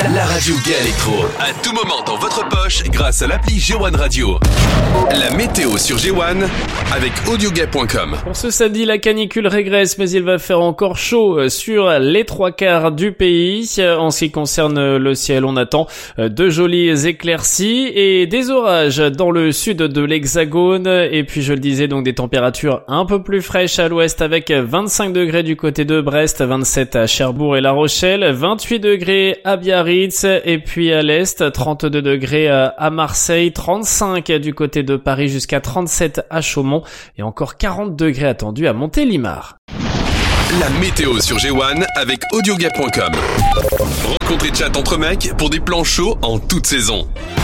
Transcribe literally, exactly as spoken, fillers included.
La radio Gay Electro, à tout moment dans votre poche grâce à l'appli G un Radio. La météo sur G un avec audiogay point com. Pour ce samedi, la canicule régresse, mais il va faire encore chaud sur les trois quarts du pays. En ce qui concerne le ciel, on attend de jolies éclaircies et des orages dans le sud de l'Hexagone. Et puis, je le disais, donc des températures un peu plus fraîches à l'ouest avec vingt-cinq degrés du côté de Brest, vingt-sept à Cherbourg et La Rochelle, vingt-huit degrés à Biarritz. Et puis à l'est, trente-deux degrés à Marseille, trente-cinq du côté de Paris jusqu'à trente-sept à Chaumont et encore quarante degrés attendus à Montélimar. La météo sur G un avec audiogay point com. Rencontre et chat entre mecs pour des plans chauds en toute saison.